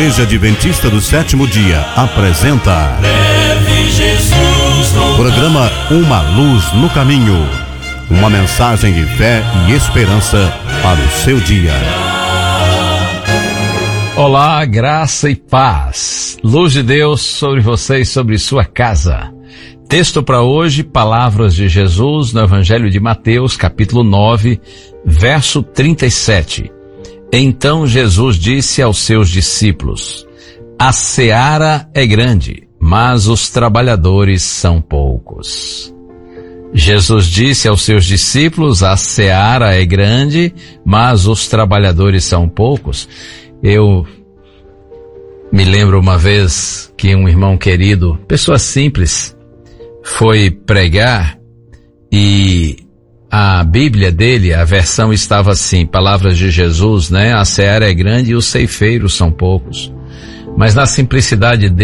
Igreja Adventista do Sétimo Dia apresenta programa Uma Luz no Caminho, uma mensagem de fé e esperança para o seu dia. Olá, graça e paz, luz de Deus sobre você e sobre sua casa. Texto para hoje, palavras de Jesus no Evangelho de Mateus, capítulo 9, verso 37. Então Jesus disse aos seus discípulos: a seara é grande, mas os trabalhadores são poucos. Jesus disse aos seus discípulos: a seara é grande, mas os trabalhadores são poucos. Eu me lembro uma vez que um irmão querido, pessoa simples, foi pregar e a Bíblia dele, a versão estava assim, palavras de Jesus, né? A seara é grande e os ceifeiros são poucos. Mas na simplicidade